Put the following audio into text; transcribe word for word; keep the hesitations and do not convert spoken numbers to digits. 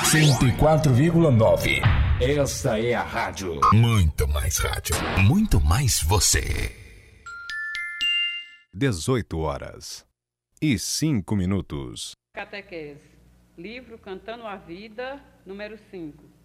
cento e quatro vírgula nove. Esta é a rádio. Muito mais rádio. Muito mais você. dezoito horas e cinco minutos. Catequese. Livro Cantando a Vida, número cinco.